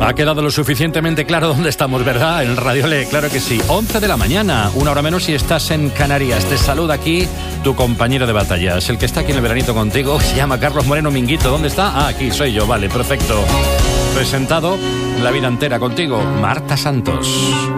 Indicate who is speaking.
Speaker 1: Ha quedado lo suficientemente claro dónde estamos, ¿verdad? En Radio Le, claro que sí. 11 de la mañana, una hora menos si estás en Canarias. Te saluda aquí tu compañero de batallas, el que está aquí en el veranito contigo. Se llama Carlos Moreno Minguito. ¿Dónde está? Ah, aquí soy yo, vale, perfecto. Presentado la vida entera contigo, Marta Santos.